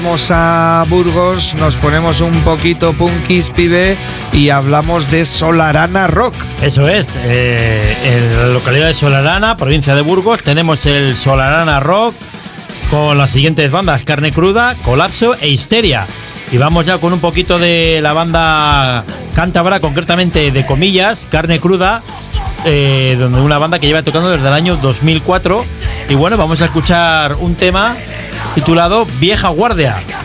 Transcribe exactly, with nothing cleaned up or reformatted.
Vamos a Burgos, nos ponemos un poquito punkis, pibe, y hablamos de Solarana Rock. Eso es, eh, en la localidad de Solarana, provincia de Burgos, tenemos el Solarana Rock con las siguientes bandas: Carne Cruda, Colapso e Histeria. Y vamos ya con un poquito de la banda cántabra, concretamente de Comillas, Carne Cruda, eh, donde una banda que lleva tocando desde el año dos mil cuatro. Y bueno, vamos a escuchar un tema titulado Vieja Guardia.